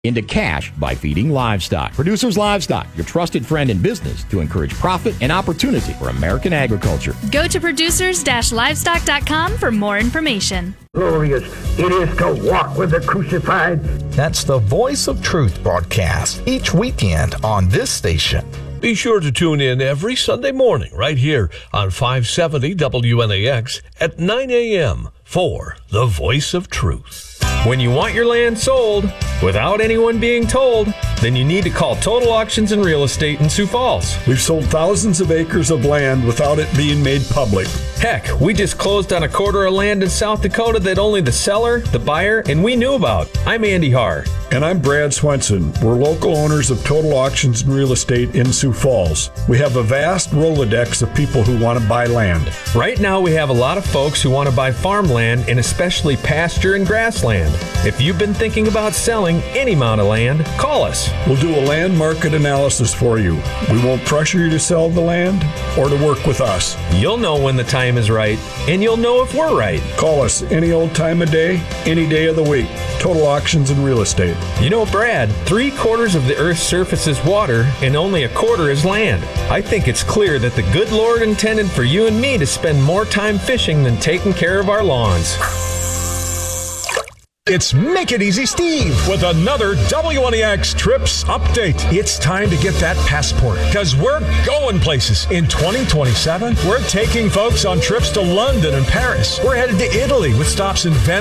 into cash by feeding livestock. Producers Livestock, your trusted friend in business to encourage profit and opportunity for American agriculture. Go to producers-livestock.com for more information. Glorious it is to walk with the crucified. That's the Voice of Truth broadcast each weekend on this station. Be sure to tune in every Sunday morning right here on 570 WNAX at 9 a.m. for the Voice of Truth. When you want your land sold without anyone being told, then you need to call Total Auctions and Real Estate in Sioux Falls. We've sold thousands of acres of land without it being made public. Heck, we just closed on a quarter of land in South Dakota that only the seller, the buyer, and we knew about. I'm Andy Haar. And I'm Brad Swenson. We're local owners of Total Auctions and Real Estate in Sioux Falls. We have a vast Rolodex of people who want to buy land. Right now we have a lot of folks who want to buy farmland and especially pasture and grassland. If you've been thinking about selling any amount of land, call us. We'll do a land market analysis for you. We won't pressure you to sell the land or to work with us. You'll know when the time is right, and you'll know if we're right. Call us any old time of day, any day of the week. Total Auctions and Real Estate. You know, Brad, 3/4 of the Earth's surface is water, and only 1/4 is land. I think it's clear that the good Lord intended for you and me to spend more time fishing than taking care of our lawns. It's Make It Easy Steve with another WNEX Trips update. It's time to get that passport because we're going places. In 2027, we're taking folks on trips to London and Paris. We're headed to Italy with stops in Venice